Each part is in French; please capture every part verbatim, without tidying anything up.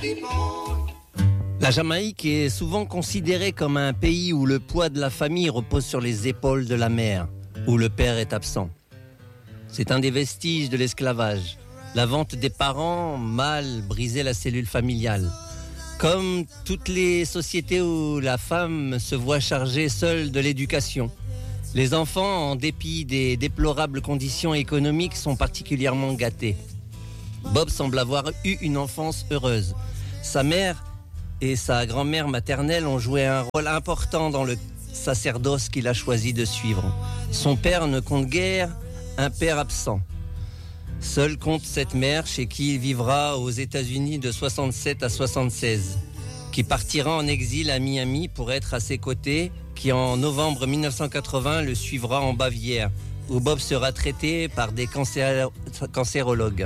La Jamaïque est souvent considérée comme un pays où le poids de la famille repose sur les épaules de la mère, où le père est absent. C'est un des vestiges de l'esclavage. La vente des parents mâles brisait la cellule familiale. Comme toutes les sociétés où la femme se voit chargée seule de l'éducation. Les enfants, en dépit des déplorables conditions économiques, sont particulièrement gâtés. Bob semble avoir eu une enfance heureuse. Sa mère et sa grand-mère maternelle ont joué un rôle important dans le sacerdoce qu'il a choisi de suivre. Son père ne compte guère un père absent. Seul compte cette mère chez qui il vivra aux États-Unis de soixante-sept à soixante-seize, qui partira en exil à Miami pour être à ses côtés, qui en novembre dix-neuf cent quatre-vingts le suivra en Bavière, où Bob sera traité par des cancér- cancérologues.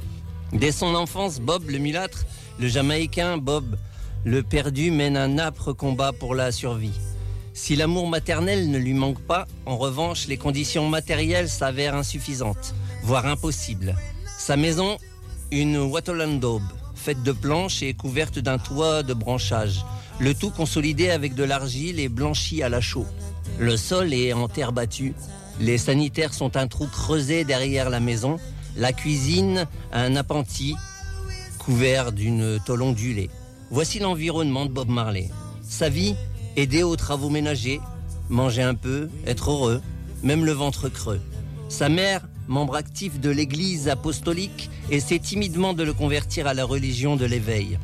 Dès son enfance, Bob le mulâtre, le Jamaïcain Bob le perdu, mène un âpre combat pour la survie. Si l'amour maternel ne lui manque pas, en revanche, les conditions matérielles s'avèrent insuffisantes, voire impossibles. Sa maison, une Wataulan daube, faite de planches et couverte d'un toit de branchages, le tout consolidé avec de l'argile et blanchi à la chaux. Le sol est en terre battue. Les sanitaires sont un trou creusé derrière la maison. La cuisine, un appentis couvert d'une tôle ondulée. Voici l'environnement de Bob Marley. Sa vie, aider aux travaux ménagers, manger un peu, être heureux, même le ventre creux. Sa mère, membre actif de l'église apostolique, essaie timidement de le convertir à la religion de l'éveil.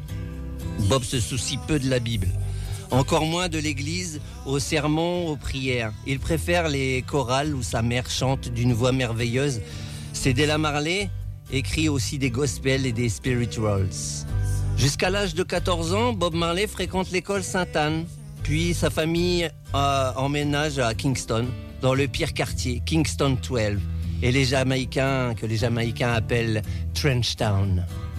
Bob se soucie peu de la Bible, encore moins de l'église, aux sermons, aux prières. Il préfère les chorales où sa mère chante d'une voix merveilleuse. C'est Della Marley écrit aussi des gospels et des spirituals. Jusqu'à l'âge de quatorze ans, Bob Marley fréquente l'école Sainte-Anne, puis sa famille euh, emménage à Kingston, dans le pire quartier, Kingston douze, et les Jamaïcains, que les Jamaïcains appellent Trenchtown.